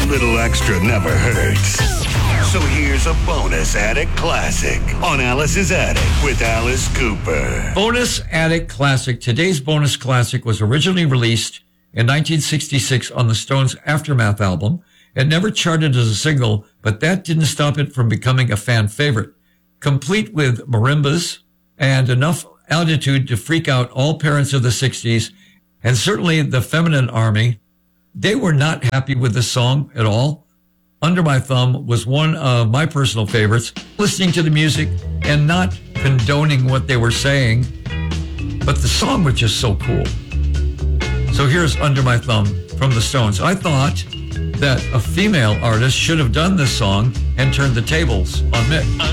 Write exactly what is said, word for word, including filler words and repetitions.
little extra never hurts. So here's a bonus Attic Classic on Alice's Attic with Alice Cooper. Bonus Attic Classic. Today's bonus classic was originally released in nineteen sixty-six on the Stones' Aftermath album. It never charted as a single, but that didn't stop it from becoming a fan favorite. Complete with marimbas and enough altitude to freak out all parents of the sixties, and certainly the feminine army. They were not happy with the song at all. Under My Thumb was one of my personal favorites. Listening to the music and not condoning what they were saying, but the song was just so cool. So here's Under My Thumb from the Stones. I thought that a female artist should have done this song and turned the tables on Mick.